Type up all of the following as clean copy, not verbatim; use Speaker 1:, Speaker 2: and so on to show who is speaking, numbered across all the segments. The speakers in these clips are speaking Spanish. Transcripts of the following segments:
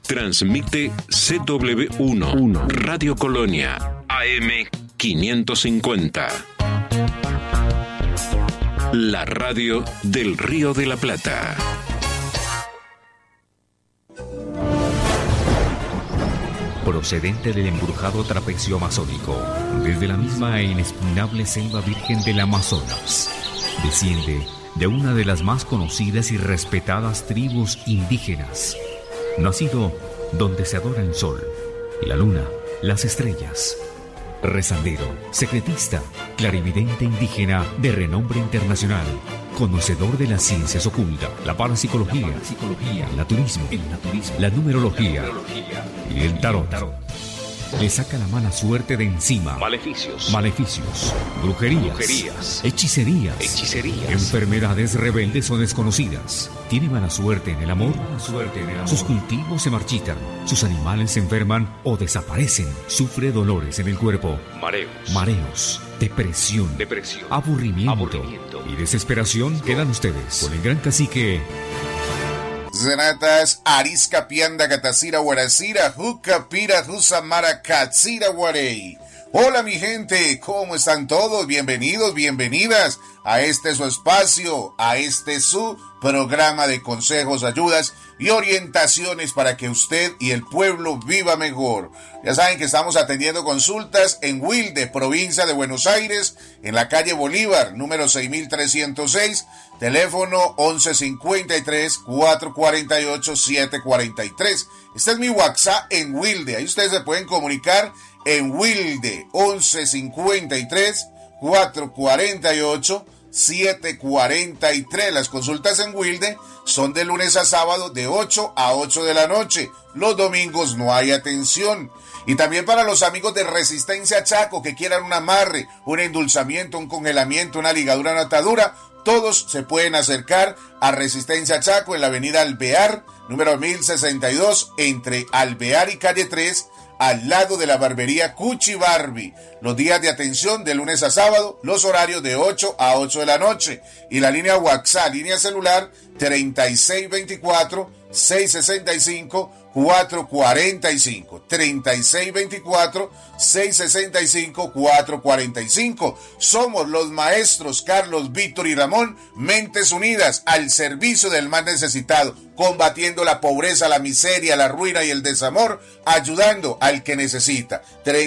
Speaker 1: Transmite CW1, Radio Colonia, AM 550. La radio del Río de la Plata.
Speaker 2: Procedente del embrujado trapecio amazónico, desde la misma e inexpugnable selva virgen del Amazonas, desciende de una de las más conocidas y respetadas tribus indígenas, nacido donde se adora el sol, la luna, las estrellas. Rezandero, secretista, clarividente indígena de renombre internacional, conocedor de las ciencias ocultas, la parapsicología, el naturismo, la numerología y el tarot. Le saca la mala suerte de encima. Maleficios, brujerías, hechicerías, enfermedades rebeldes o desconocidas. Tiene mala suerte en el amor. Sus cultivos se marchitan, sus animales se enferman o desaparecen. Sufre dolores en el cuerpo, mareos, depresión, aburrimiento y desesperación. Quedan ustedes con el gran cacique
Speaker 3: Zanatas, Arisca, Pianda, Gatacira, Guaracira, Juca, Pira, Jusamara, Katsira, Guarey. Hola mi gente, ¿cómo están todos? Bienvenidos, bienvenidas a este su espacio, a este su programa de consejos, ayudas y orientaciones para que usted y el pueblo viva mejor. Ya saben que estamos atendiendo consultas en Wilde, provincia de Buenos Aires, en la calle Bolívar, número 6306, teléfono 1153-448-743. Este es mi WhatsApp en Wilde, ahí ustedes se pueden comunicar en Wilde, 1153-448-743. Las consultas en Wilde son de lunes a sábado de 8 a 8 de la noche. Los domingos no hay atención. Y también para los amigos de Resistencia Chaco que quieran un amarre, un endulzamiento, un congelamiento, una ligadura, una atadura, todos se pueden acercar a Resistencia Chaco en la avenida Alvear, número 1062, entre Alvear y calle 3, al lado de la barbería Cuchi Barbie. Los días de atención de lunes a sábado, los horarios de 8 a 8 de la noche. Y la línea WhatsApp, línea celular 3624-665-445. 3624-665-445. Somos los maestros Carlos, Víctor y Ramón, mentes unidas al servicio del más necesitado, combatiendo la pobreza, la miseria, la ruina y el desamor, ayudando al que necesita.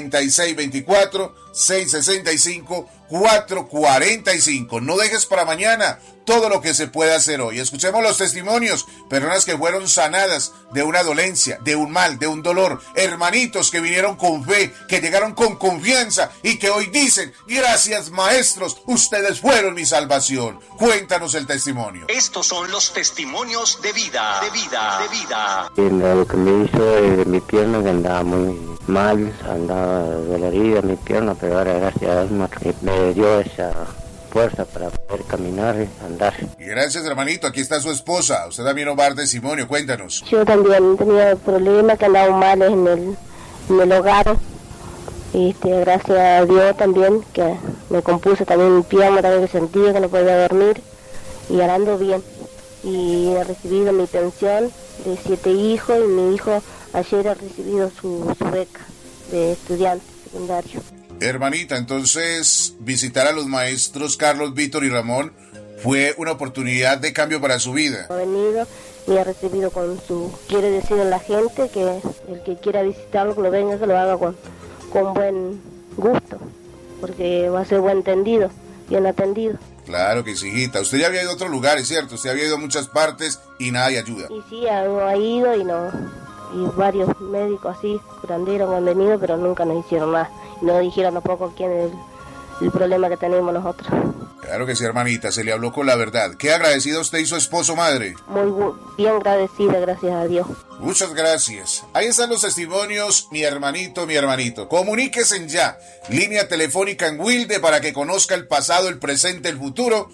Speaker 3: 3624-665-445. No dejes para mañana todo lo que se puede hacer hoy. Escuchemos los testimonios, personas que fueron sanadas de una dolencia, de un mal, de un dolor, hermanitos que vinieron con fe, que llegaron con confianza y que hoy dicen: gracias maestros, ustedes fueron mi salvación. Cuéntanos el testimonio.
Speaker 4: Estos son los testimonios de vida.
Speaker 5: Lo que me hizo mi pierna, que andaba muy mal, andaba dolorida mi pierna, pero ahora gracias a Dios me dio esa fuerza para poder caminar y andar.
Speaker 3: Y gracias hermanito, aquí está su esposa. Usted también nos va a dar testimonio, cuéntanos.
Speaker 6: Yo también tenía problemas, que andaba mal en el hogar. Gracias a Dios también, que me compuso también mi pierna, también que sentía que no podía dormir, y ahora ando bien. Y he recibido mi pensión de 7 hijos, y mi hijo ayer ha recibido su beca de estudiante secundario.
Speaker 3: Hermanita, entonces visitar a los maestros Carlos, Víctor y Ramón fue una oportunidad de cambio para su vida.
Speaker 6: Ha venido y ha recibido quiere decir a la gente que el que quiera visitarlo, que lo venga, que lo haga con buen gusto, porque va a ser buen atendido, bien atendido.
Speaker 3: Claro que sí, hijita. Usted ya había ido a otros lugares, ¿cierto? Usted había ido a muchas partes y nada de ayuda.
Speaker 6: Y sí, ha ido y varios médicos así, curanderos han venido, pero nunca nos hicieron nada. Y no dijeron tampoco quién es el problema que tenemos nosotros.
Speaker 3: Claro que sí, hermanita, se le habló con la verdad. Qué agradecida usted y su esposo, madre.
Speaker 6: Muy bien agradecida, gracias a Dios.
Speaker 3: Muchas gracias. Ahí están los testimonios, mi hermanito. Comuníquese ya. Línea telefónica en Wilde para que conozca el pasado, el presente, el futuro.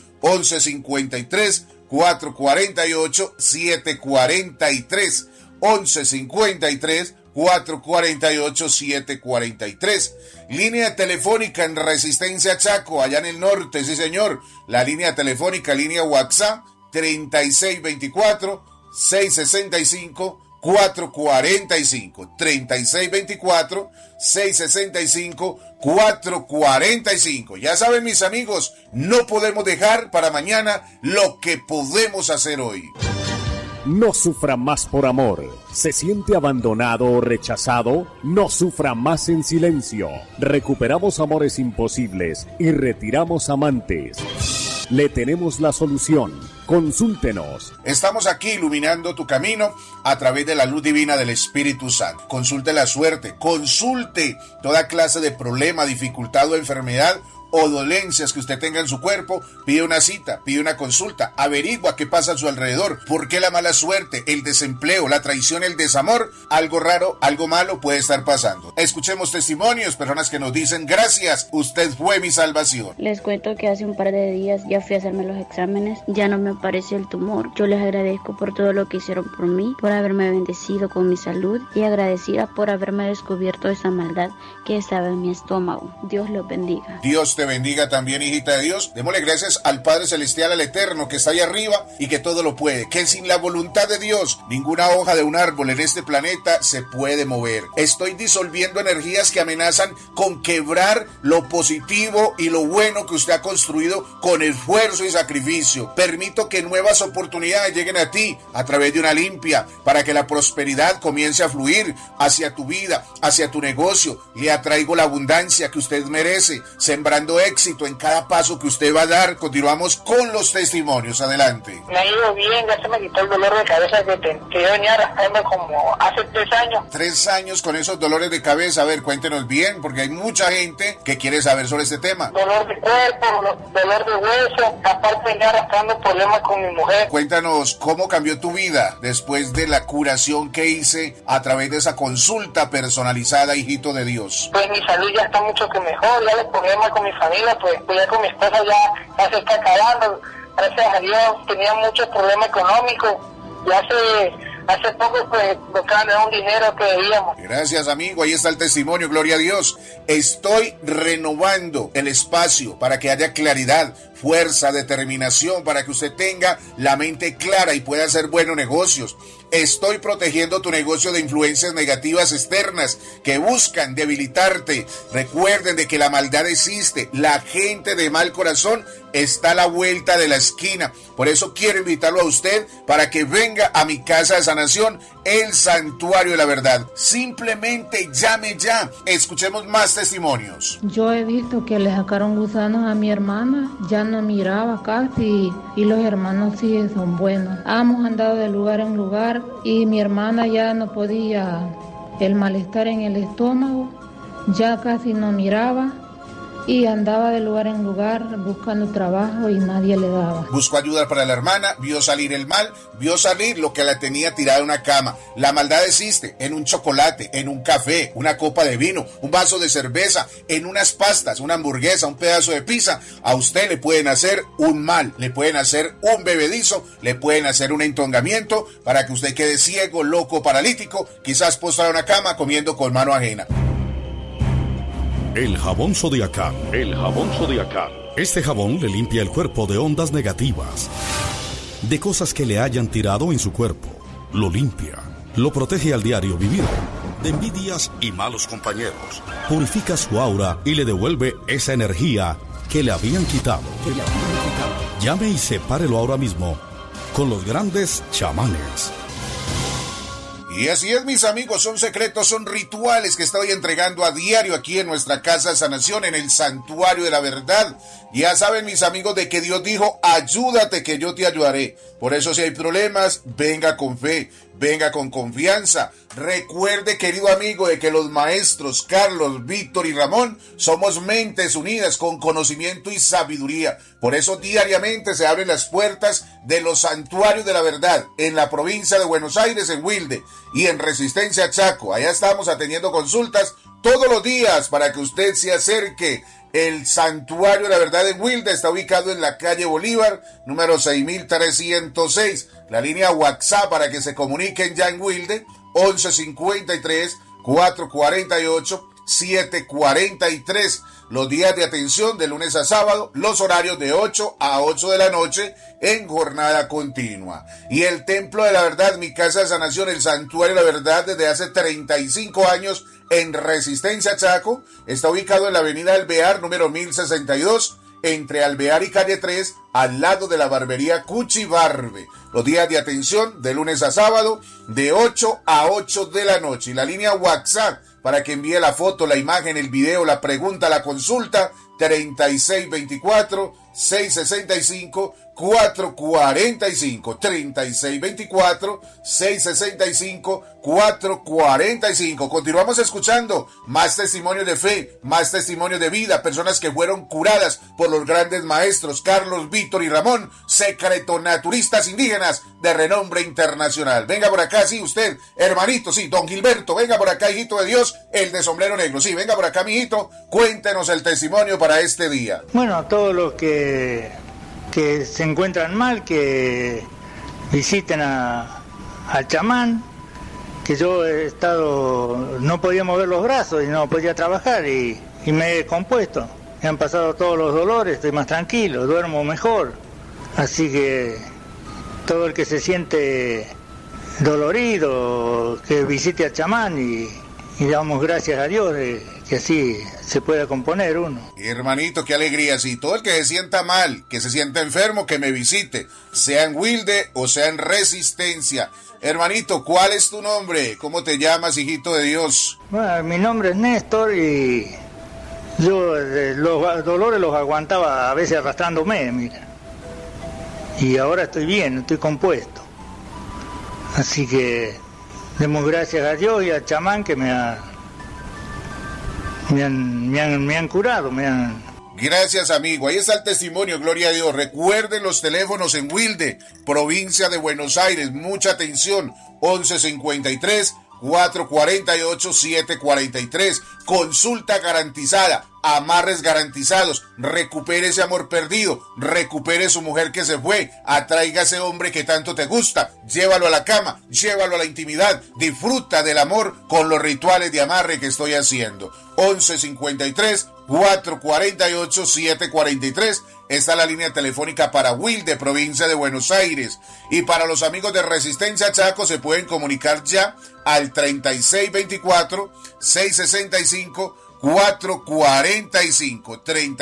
Speaker 3: 1153-448-743. 1153-448-743. Línea telefónica en Resistencia Chaco, allá en el norte, sí señor. La línea telefónica, línea WhatsApp, 3624-665-445. 445, 3624 665 445. Ya saben, mis amigos, no podemos dejar para mañana lo que podemos hacer hoy.
Speaker 7: No sufra más por amor. ¿Se siente abandonado o rechazado? No sufra más en silencio. Recuperamos amores imposibles y retiramos amantes. Le tenemos la solución. Consúltenos.
Speaker 3: Estamos aquí iluminando tu camino a través de la luz divina del Espíritu Santo. Consulte la suerte, consulte toda clase de problema, dificultad o enfermedad o dolencias que usted tenga en su cuerpo. Pide una cita, pide una consulta, averigua qué pasa a su alrededor, por qué la mala suerte, el desempleo, la traición, el desamor, algo raro, algo malo puede estar pasando. Escuchemos testimonios, personas que nos dicen: gracias, usted fue mi salvación.
Speaker 8: Les cuento que hace un par de días ya fui a hacerme los exámenes, ya no me apareció el tumor. Yo les agradezco por todo lo que hicieron por mí, por haberme bendecido con mi salud y agradecida por haberme descubierto esa maldad que estaba en mi estómago. Dios los bendiga.
Speaker 3: Dios te bendiga también, hijita de Dios. Démosle gracias al Padre Celestial, al Eterno, que está ahí arriba y que todo lo puede, que sin la voluntad de Dios ninguna hoja de un árbol en este planeta se puede mover. Estoy disolviendo energías que amenazan con quebrar lo positivo y lo bueno que usted ha construido con esfuerzo y sacrificio. Permito que nuevas oportunidades lleguen a ti a través de una limpia, para que la prosperidad comience a fluir hacia tu vida, hacia tu negocio. Le atraigo la abundancia que usted merece, sembrando éxito en cada paso que usted va a dar. Continuamos con los testimonios. Adelante.
Speaker 9: Me ha ido bien, ya se me quitó el dolor de cabeza que yo venía arrastrando como hace 3 años.
Speaker 3: 3 años con esos dolores de cabeza. A ver, cuéntenos bien, porque hay mucha gente que quiere saber sobre este tema.
Speaker 9: Dolor de cuerpo, dolor de hueso, aparte venía arrastrando problemas con mi mujer.
Speaker 3: Cuéntanos cómo cambió tu vida después de la curación que hice a través de esa consulta personalizada, hijito de Dios.
Speaker 9: Pues mi salud ya está mucho que mejor, ya los problemas con mi familia, pues ya con mi esposa ya se está acabando. Gracias a Dios, tenía muchos problemas económicos y hace poco pues nos cambiaron un dinero que debíamos.
Speaker 3: Gracias, amigo, ahí está el testimonio, gloria a Dios. Estoy renovando el espacio para que haya claridad, fuerza, determinación, para que usted tenga la mente clara y pueda hacer buenos negocios. Estoy protegiendo tu negocio de influencias negativas externas que buscan debilitarte. Recuerden de que la maldad existe. La gente de mal corazón está a la vuelta de la esquina. Por eso quiero invitarlo a usted para que venga a mi casa de sanación, el Santuario de la Verdad. Simplemente llame ya. Escuchemos más testimonios.
Speaker 10: Yo he visto que le sacaron gusanos a mi hermana. Ya no miraba casi y los hermanos sí son buenos. Hemos andado de lugar en lugar y mi hermana ya no podía, el malestar en el estómago, ya casi no miraba y andaba de lugar en lugar buscando trabajo y nadie le daba.
Speaker 3: Buscó ayuda para la hermana, vio salir el mal, vio salir lo que la tenía tirada en una cama. La maldad existe en un chocolate, en un café, una copa de vino, un vaso de cerveza, en unas pastas, una hamburguesa, un pedazo de pizza. A usted le pueden hacer un mal, le pueden hacer un bebedizo, le pueden hacer un entongamiento para que usted quede ciego, loco, paralítico, quizás postrado en una cama comiendo con mano ajena.
Speaker 11: El jabón Zodiacal.
Speaker 1: El jabón Zodiacal.
Speaker 11: Este jabón le limpia el cuerpo de ondas negativas, de cosas que le hayan tirado en su cuerpo. Lo limpia, lo protege al diario vivir, de envidias y malos compañeros. Purifica su aura y le devuelve esa energía que le habían quitado. Llame y sepárelo ahora mismo con los grandes chamanes.
Speaker 3: Y así es, mis amigos, son secretos, son rituales que estoy entregando a diario aquí en nuestra casa de sanación, en el Santuario de la Verdad. Ya saben, mis amigos, de que Dios dijo: ayúdate que yo te ayudaré. Por eso, si hay problemas, venga con fe, venga con confianza. Recuerde, querido amigo, de que los maestros Carlos, Víctor y Ramón somos mentes unidas con conocimiento y sabiduría. Por eso diariamente se abren las puertas de los Santuarios de la Verdad en la provincia de Buenos Aires, en Wilde, y en Resistencia Chaco. Allá estamos atendiendo consultas todos los días para que usted se acerque. El Santuario de la Verdad en Wilde está ubicado en la calle Bolívar, número 6306. La línea WhatsApp para que se comuniquen ya en Wilde, 1153 448 743. Los días de atención de lunes a sábado, los horarios de 8 a 8 de la noche en jornada continua. Y el Templo de la Verdad, mi casa de sanación, el Santuario de la Verdad, desde hace 35 años en Resistencia, Chaco, está ubicado en la avenida Alvear, número 1062, entre Alvear y calle 3, al lado de la barbería Cuchi Barbe. Los días de atención de lunes a sábado, de 8 a 8 de la noche. Y la línea WhatsApp, para que envíe la foto, la imagen, el video, la pregunta, la consulta, 3624-665-445, 3624-665-445. Continuamos escuchando más testimonios de fe, más testimonios de vida, personas que fueron curadas por los grandes maestros Carlos, Víctor y Ramón, secretonaturistas indígenas de renombre internacional. Venga por acá, sí, usted, hermanito, sí, don Gilberto, venga por acá, hijito de Dios, el de sombrero negro, sí, venga por acá, mijito, cuéntenos el testimonio para este día.
Speaker 12: Bueno, a todos los que se encuentran mal, que visiten al chamán, que yo he estado, no podía mover los brazos y no podía trabajar y me he compuesto. Me han pasado todos los dolores, estoy más tranquilo, duermo mejor. Así que todo el que se siente dolorido, que visite al chamán y damos gracias a Dios de que así se pueda componer uno.
Speaker 3: Hermanito, qué alegría, sí, todo el que se sienta mal, que se sienta enfermo, que me visite, sea en Wilde o sea en Resistencia. Hermanito, ¿cuál es tu nombre? ¿Cómo te llamas, hijito de Dios?
Speaker 12: Bueno, mi nombre es Néstor y yo los dolores los aguantaba a veces arrastrándome, mira. Y ahora estoy bien, estoy compuesto. Así que demos gracias a Dios y al chamán que me han curado,
Speaker 3: Gracias, amigo. Ahí está el testimonio, gloria a Dios. Recuerden los teléfonos en Wilde, provincia de Buenos Aires. Mucha atención, 1153-448-743. Consulta garantizada, amarres garantizados. Recupere ese amor perdido, recupere su mujer que se fue, atraiga a ese hombre que tanto te gusta, llévalo a la cama, llévalo a la intimidad, disfruta del amor con los rituales de amarre que estoy haciendo. 1153-448-743. Esta es la línea telefónica para Wilde, provincia de Buenos Aires. Y para los amigos de Resistencia Chaco se pueden comunicar ya al 3624-665-445.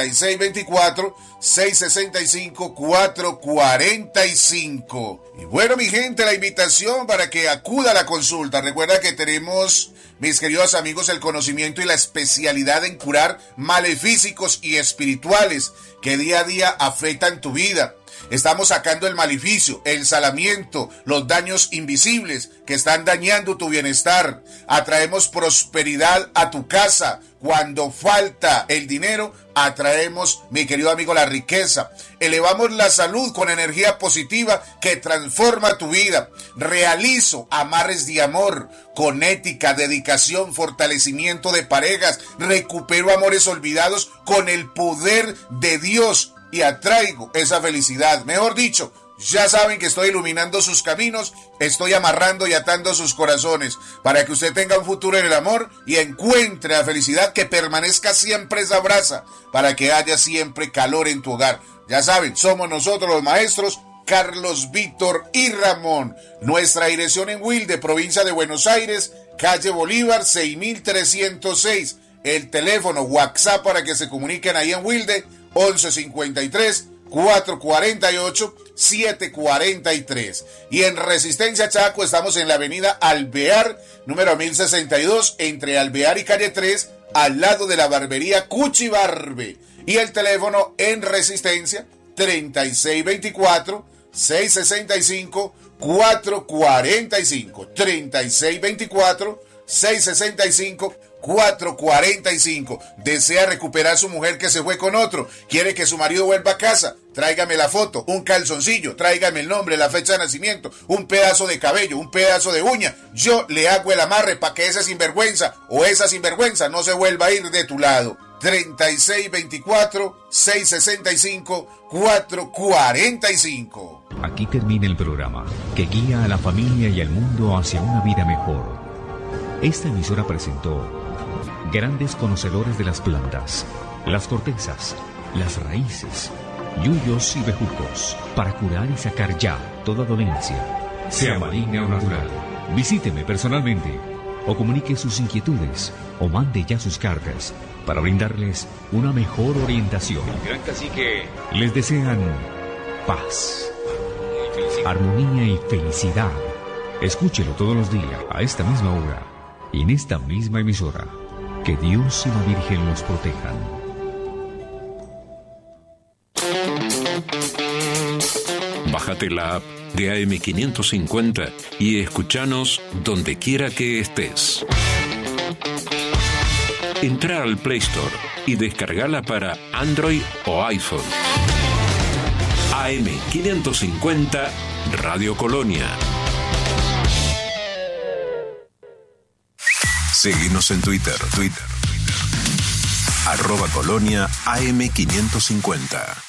Speaker 3: 3624-665-445. Y bueno, mi gente, la invitación para que acuda a la consulta. Recuerda que tenemos, mis queridos amigos, el conocimiento y la especialidad en curar males físicos y espirituales que día a día afectan tu vida. Estamos sacando el maleficio, el salamiento, los daños invisibles que están dañando tu bienestar. Atraemos prosperidad a tu casa. Cuando falta el dinero, atraemos, mi querido amigo, la riqueza. Elevamos la salud con energía positiva que transforma tu vida. Realizo amarres de amor con ética, dedicación, fortalecimiento de parejas. Recupero amores olvidados con el poder de Dios y atraigo esa felicidad. Mejor dicho, ya saben que estoy iluminando sus caminos, estoy amarrando y atando sus corazones para que usted tenga un futuro en el amor y encuentre la felicidad, que permanezca siempre esa brasa, para que haya siempre calor en tu hogar. Ya saben, somos nosotros los maestros Carlos, Víctor y Ramón. Nuestra dirección en Wilde, provincia de Buenos Aires, calle Bolívar 6306. El teléfono WhatsApp para que se comuniquen ahí en Wilde, 1153-448-743. Y en Resistencia Chaco estamos en la avenida Alvear, número 1062, entre Alvear y calle 3, al lado de la barbería Cuchi Barbe. Y el teléfono en Resistencia, 3624-665-445. 3624-665-445. Desea recuperar su mujer que se fue con otro, quiere que su marido vuelva a casa. Tráigame la foto, un calzoncillo, tráigame el nombre, la fecha de nacimiento, un pedazo de cabello, un pedazo de uña. Yo le hago el amarre para que ese sinvergüenza o esa sinvergüenza no se vuelva a ir de tu lado. 3624-665-445.
Speaker 2: Aquí termina el programa que guía a la familia y al mundo hacia una vida mejor. Esta emisora presentó grandes conocedores de las plantas, las cortezas, las raíces, yuyos y bejucos, para curar y sacar ya toda dolencia, sea maligna o natural. Visíteme personalmente o comunique sus inquietudes o mande ya sus cartas para brindarles una mejor orientación.
Speaker 1: El gran cacique
Speaker 2: les desean paz, armonía y felicidad. Escúchelo todos los días a esta misma hora y en esta misma emisora. Que Dios y la Virgen los protejan.
Speaker 1: Bájate la app de AM550 y escúchanos donde quiera que estés. Entra al Play Store y descargala para Android o iPhone. AM550 Radio Colonia. Seguinos en Twitter. @Colonia AM550.